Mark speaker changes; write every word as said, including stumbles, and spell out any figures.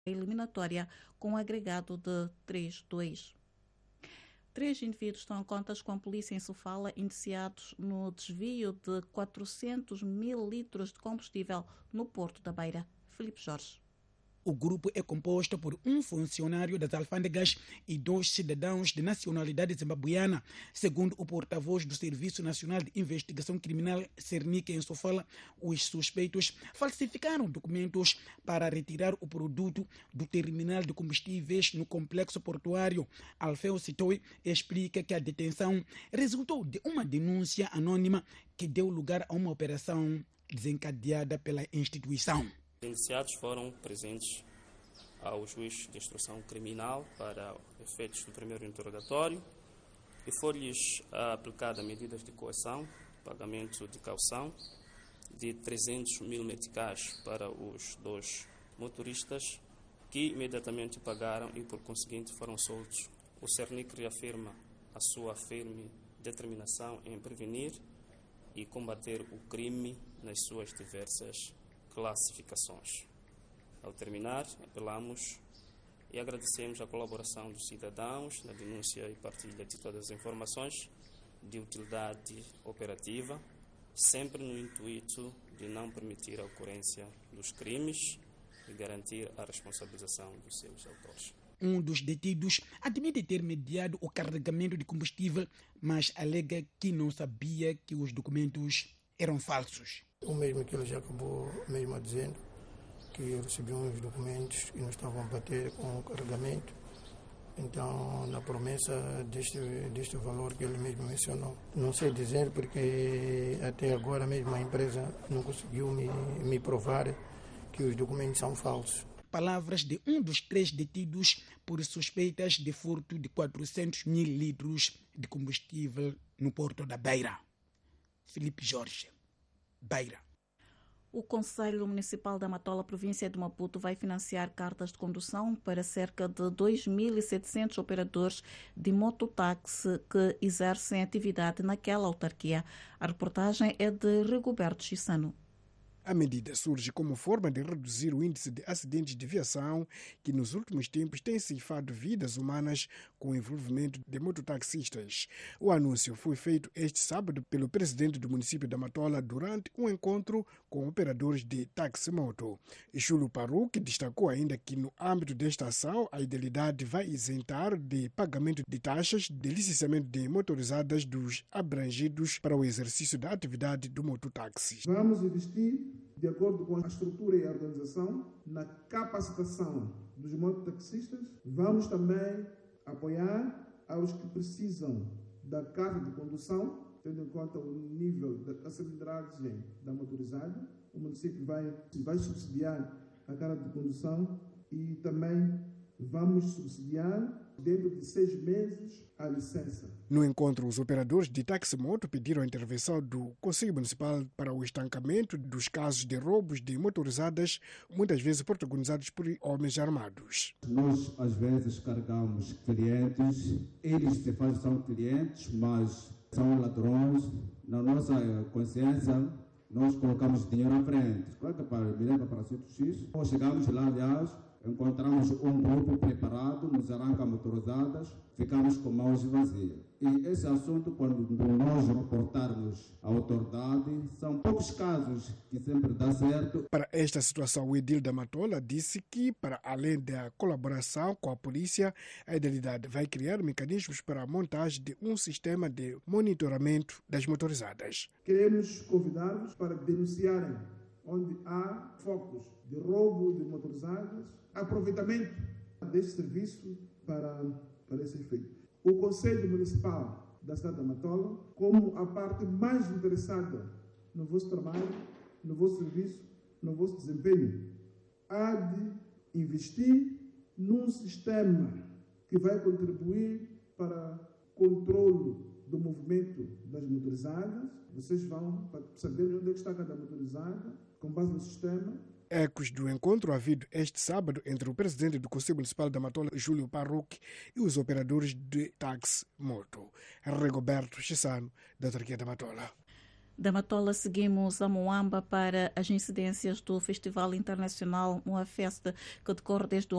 Speaker 1: eliminatória com um agregado de três a dois. Três indivíduos estão em contas com a polícia em Sofala, indiciados no desvio de quatrocentos mil litros de combustível no Porto da Beira. Filipe Jorge.
Speaker 2: O grupo é composto por um funcionário das alfândegas e dois cidadãos de nacionalidade zimbabuiana. Segundo o porta-voz do Serviço Nacional de Investigação Criminal, Cernic, em Sofala, os suspeitos falsificaram documentos para retirar o produto do terminal de combustíveis no complexo portuário. Alfeu Sitoi explica que a detenção resultou de uma denúncia anônima que deu lugar a uma operação desencadeada pela instituição.
Speaker 3: Os indiciados foram presentes ao juiz de instrução criminal para efeitos do primeiro interrogatório e foi-lhes aplicada medidas de coação, pagamento de caução de trezentos mil meticais para os dois motoristas, que imediatamente pagaram e, por conseguinte, foram soltos. O Cernic reafirma a sua firme determinação em prevenir e combater o crime nas suas diversas classificações. Ao terminar, apelamos e agradecemos a colaboração dos cidadãos na denúncia e partilha de todas as informações de utilidade operativa, sempre no intuito de não permitir a ocorrência dos crimes e garantir a responsabilização dos seus autores.
Speaker 2: Um dos detidos admite ter mediado o carregamento de combustível, mas alega que não sabia que os documentos eram falsos.
Speaker 4: O mesmo que ele já acabou mesmo dizendo, que eu recebi uns documentos que não estavam a bater com o carregamento. Então, na promessa deste, deste valor que ele mesmo mencionou. Não sei dizer porque até agora mesmo a empresa não conseguiu me, me provar que os documentos são falsos.
Speaker 2: Palavras de um dos três detidos por suspeitas de furto de quatrocentos mil litros de combustível no Porto da Beira. Filipe Jorge, Beira.
Speaker 1: O Conselho Municipal da Matola, província de Maputo, vai financiar cartas de condução para cerca de dois mil e setecentos operadores de mototáxi que exercem atividade naquela autarquia. A reportagem é de Rigoberto Chissano.
Speaker 5: A medida surge como forma de reduzir o índice de acidentes de viação que nos últimos tempos tem ceifado vidas humanas com o envolvimento de mototaxistas. O anúncio foi feito este sábado pelo presidente do município da Matola durante um encontro com operadores de táxi-moto. Chulo Paruque destacou ainda que no âmbito desta ação a Idelidade vai isentar de pagamento de taxas de licenciamento de motorizadas dos abrangidos para o exercício da atividade do mototáxi.
Speaker 6: Vamos investir de acordo com a estrutura e a organização, na capacitação dos mototaxistas. Vamos também apoiar aos que precisam da carta de condução, tendo em conta o nível da acilindragem da motorizada. O município vai, vai subsidiar a carta de condução e também vamos subsidiar dentro de seis meses a licença.
Speaker 5: No encontro, os operadores de táxi-moto pediram a intervenção do Conselho Municipal para o estancamento dos casos de roubos de motorizadas, muitas vezes protagonizados por homens armados.
Speaker 7: Nós, às vezes, carregamos clientes, eles se fazem são clientes, mas são ladrões. Na nossa consciência, nós colocamos dinheiro à frente. Claro que para, me leva para sítio X. Nós chegamos lá, aliás, encontramos um grupo preparado, nos arranca motorizadas, ficamos com mãos vazias. E esse assunto, quando nós reportarmos à autoridade, são poucos casos que sempre dá certo.
Speaker 5: Para esta situação, o edil da Matola disse que, para além da colaboração com a polícia, a Idelidade vai criar mecanismos para a montagem de um sistema de monitoramento das motorizadas.
Speaker 6: Queremos convidar-vos para denunciarem onde há focos de roubo de motorizadas, aproveitamento deste serviço para, para esse efeito. O Conselho Municipal da cidade da Matola, como a parte mais interessada no vosso trabalho, no vosso serviço, no vosso desempenho, há de investir num sistema que vai contribuir para o controle do movimento das motorizadas. Vocês vão saber onde é que está cada motorizada, com base no sistema.
Speaker 5: Ecos do encontro havido este sábado entre o presidente do Conselho Municipal da Matola, Júlio Paruque, e os operadores de táxi-moto. Rigoberto Chissano, da autarquia da Matola.
Speaker 1: Da Matola seguimos a Moamba para as incidências do Festival Internacional Moafest, que decorre desde